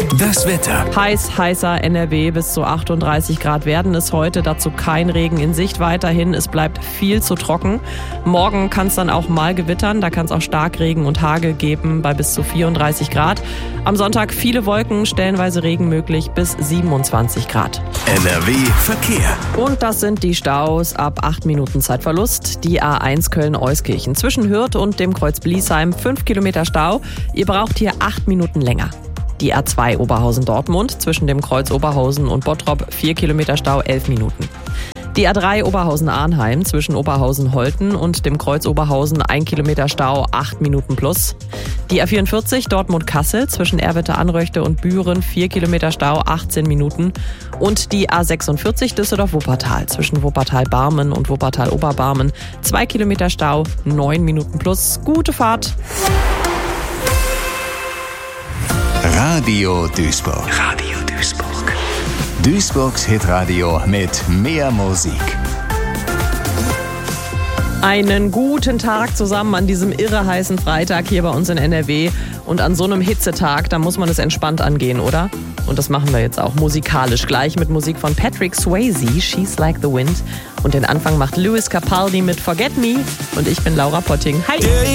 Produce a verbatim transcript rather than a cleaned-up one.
Das Wetter. Heiß, heißer N R W, bis zu achtunddreißig Grad werden es heute. Dazu kein Regen in Sicht weiterhin. Es bleibt viel zu trocken. Morgen kann es dann auch mal gewittern. Da kann es auch Starkregen und Hagel geben bei bis zu vierunddreißig Grad. Am Sonntag viele Wolken, stellenweise Regen möglich bis siebenundzwanzig Grad. N R W Verkehr. Und das sind die Staus ab acht Minuten Zeitverlust. Die A eins Köln-Euskirchen zwischen Hürth und dem Kreuz Bliesheim fünf Kilometer Stau. Ihr braucht hier acht Minuten länger. Die A zwei Oberhausen-Dortmund zwischen dem Kreuz Oberhausen und Bottrop vier Kilometer Stau, elf Minuten. Die A drei Oberhausen-Arnheim zwischen Oberhausen-Holten und dem Kreuz Oberhausen ein Kilometer Stau, acht Minuten plus. Die A vierundvierzig Dortmund-Kassel zwischen Erwitte-Anröchte und Büren vier Kilometer Stau, achtzehn Minuten. Und die A sechsundvierzig Düsseldorf-Wuppertal zwischen Wuppertal-Barmen und Wuppertal-Oberbarmen zwei Kilometer Stau, neun Minuten plus. Gute Fahrt! Radio Duisburg. Radio Duisburg. Duisburgs Hitradio mit mehr Musik. Einen guten Tag zusammen an diesem irre heißen Freitag hier bei uns in N R W. Und an so einem Hitzetag, da muss man es entspannt angehen, oder? Und das machen wir jetzt auch musikalisch. Gleich mit Musik von Patrick Swayze, She's Like the Wind. Und den Anfang macht Lewis Capaldi mit Forget Me. Und ich bin Laura Potting. Hi!